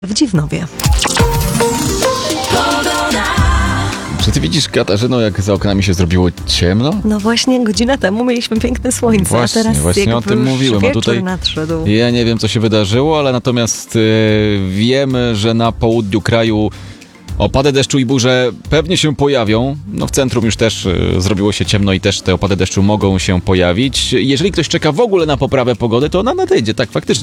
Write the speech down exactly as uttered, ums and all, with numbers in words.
w Dziwnowie. Czy ty widzisz, Katarzyno, jak za oknami się zrobiło ciemno? No właśnie, godzinę temu mieliśmy piękne słońce, Właśnie, a teraz właśnie jakby o tym już mówiłem, a wieczór tutaj nadszedł. Ja nie wiem, co się wydarzyło, ale natomiast yy, wiemy, że na południu kraju opady deszczu i burze pewnie się pojawią. No w centrum już też y, zrobiło się ciemno i też te opady deszczu mogą się pojawić. Jeżeli ktoś czeka w ogóle na poprawę pogody, to ona nadejdzie, tak faktycznie.